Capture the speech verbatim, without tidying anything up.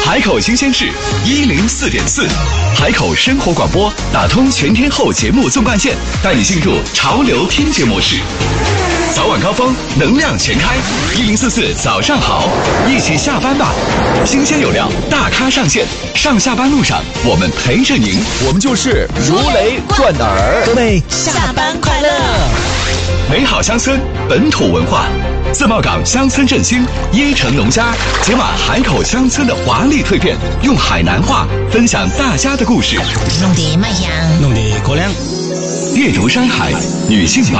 海口新鲜事一零四点四，海口生活广播打通全天候节目纵贯线，带你进入潮流听觉模式。早晚高峰，能量全开，一零四四早上好，一起下班吧！新鲜有料，大咖上线，上下班路上我们陪着您， 我们就是如雷贯耳。 各位下班快乐！ 美好乡村，本土文化，自贸港乡村振兴，椰城农家解码海口乡村的华丽蜕变，用海南话分享大家的故事， 弄得卖香， 弄得过凉。 阅读山海，女性